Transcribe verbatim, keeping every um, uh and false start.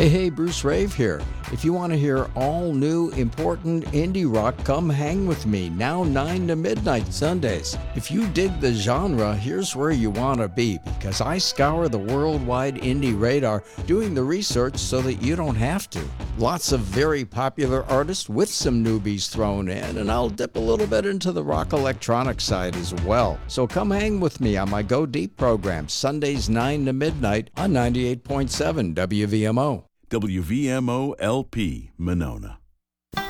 Hey, hey, Bruce Rave here. If you want to hear all new, important indie rock, come hang with me now nine to midnight Sundays. If you dig the genre, here's where you want to be, because I scour the worldwide indie radar doing the research so that you don't have to. Lots of very popular artists with some newbies thrown in, and I'll dip a little bit into the rock electronic side as well. So come hang with me on my Go Deep program, Sundays nine to midnight on ninety-eight point seven W V M O. W V M O L P, Monona.